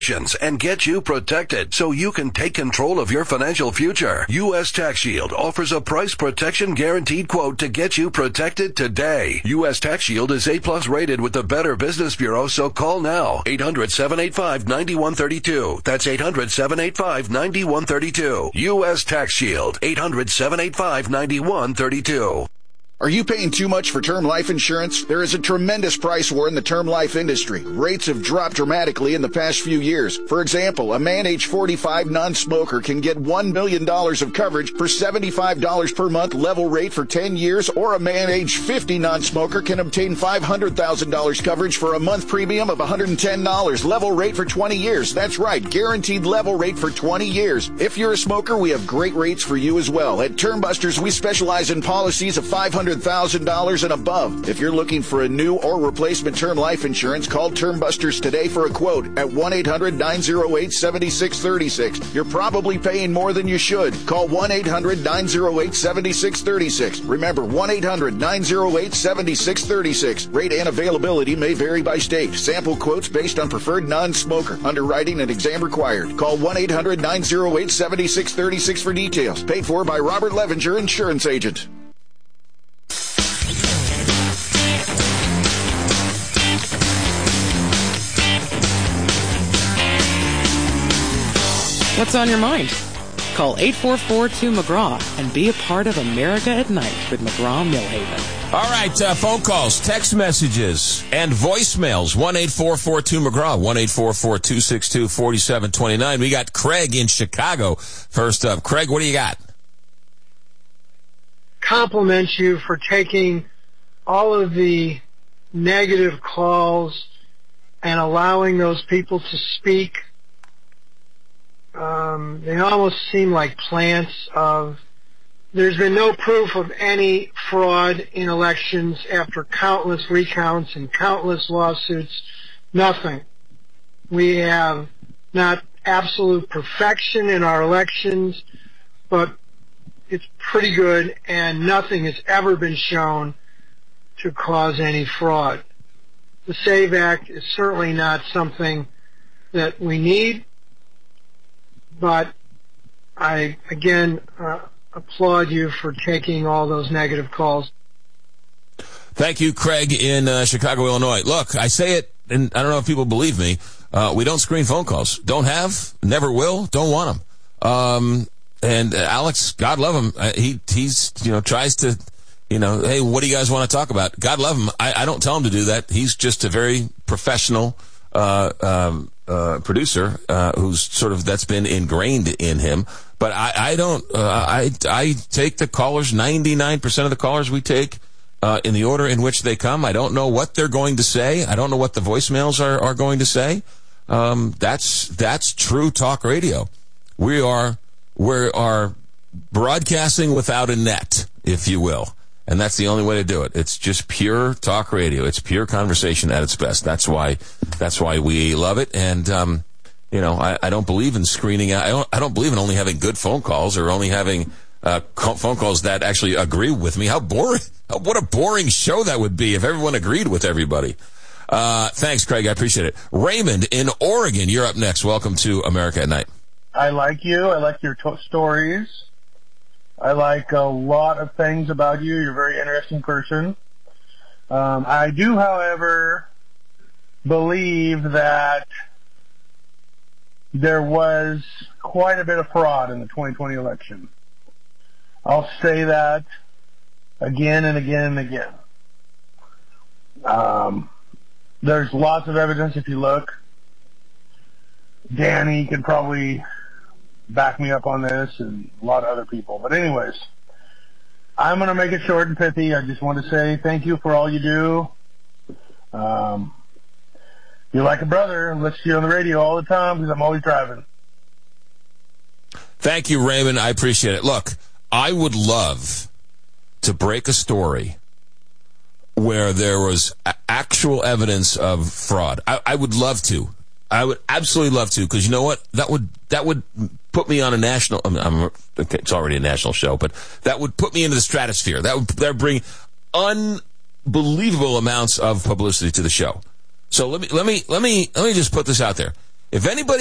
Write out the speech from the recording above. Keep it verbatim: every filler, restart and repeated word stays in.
and get you protected so you can take control of your financial future. U S Tax Shield offers a price protection guaranteed quote to get you protected today. U S Tax Shield is A plus rated with the Better Business Bureau, so call now. eight hundred, seven eight five, nine one three two. That's eight hundred, seven eight five, nine one three two. U S Tax Shield. eight hundred, seven eight five, nine one three two. Are you paying too much for term life insurance? There is a tremendous price war in the term life industry. Rates have dropped dramatically in the past few years. For example, a man age forty-five non-smoker can get one million dollars of coverage for seventy-five dollars per month level rate for ten years, or a man age fifty non-smoker can obtain five hundred thousand dollars coverage for a month premium of one hundred ten dollars level rate for twenty years. That's right, guaranteed level rate for twenty years. If you're a smoker, we have great rates for you as well. At Term Busters, we specialize in policies of five hundred thousand dollars and above. If you're looking for a new or replacement term life insurance, call Term Busters today for a quote at one eight hundred, nine oh eight, seven six three six. You're probably paying more than you should. Call one eight hundred, nine oh eight, seven six three six. Remember, one eight hundred, nine oh eight, seven six three six. Rate and availability may vary by state. Sample quotes based on preferred non-smoker. Underwriting and exam required. Call one eight hundred, nine oh eight, seven six three six for details. Paid for by Robert Levenger, Insurance Agent. What's on your mind? Call eight four four, two, McGraw and be a part of America at Night with McGraw-Millhaven. All right, uh, phone calls, text messages, and voicemails. one eight four four, two, McGraw, one eight four four, two six two, four seven two nine. We got Craig in Chicago first up. Craig, what do you got? Compliment you for taking all of the negative calls and allowing those people to speak. Um, they almost seem like plants of, there's been no proof of any fraud in elections after countless recounts and countless lawsuits. Nothing. We have not absolute perfection in our elections, but it's pretty good, and nothing has ever been shown to cause any fraud. The SAVE Act is certainly not something that we need, but I, again, uh, applaud you for taking all those negative calls. Thank you, Craig, in uh, Chicago, Illinois. Look, I say it, and I don't know if people believe me. Uh, we don't screen phone calls. Don't have, never will, don't want them. Um, and uh, Alex, God love him, uh, he he's, you know, tries to, you know, hey, what do you guys want to talk about? God love him. I, I don't tell him to do that. He's just a very professional uh um uh producer uh who's sort of, that's been ingrained in him. But I, I don't uh, I I take the callers, ninety-nine percent of the callers we take uh in the order in which they come. I don't know what they're going to say. I don't know what the voicemails are, are going to say. Um that's that's true talk radio. We are we are broadcasting without a net, if you will. And that's the only way to do it. It's just pure talk radio. It's pure conversation at its best. That's why, that's why we love it. And, um, you know, I, I don't believe in screening out. I don't, I don't believe in only having good phone calls or only having, uh, phone calls that actually agree with me. How boring, what a boring show that would be if everyone agreed with everybody. Uh, thanks, Craig. I appreciate it. Raymond in Oregon, you're up next. Welcome to America at Night. I like you. I like your to- stories. I like a lot of things about you. You're a very interesting person. Um, I do, however, believe that there was quite a bit of fraud in the twenty twenty election. I'll say that again and again and again. Um, there's lots of evidence if you look. Danny can probably back me up on this, and a lot of other people. But anyways, I'm going to make it short and pithy. I just want to say thank you for all you do. Um, you're like a brother, and listen to you on the radio all the time because I'm always driving. Thank you, Raymond. I appreciate it. Look, I would love to break a story where there was a- actual evidence of fraud. I, I would love to. I would absolutely love to, because you know what? That would that would put me on a national. I'm, I'm, okay, it's already a national show, but that would put me into the stratosphere. That would that would bring unbelievable amounts of publicity to the show. So let me let me let me let me just put this out there. If anybody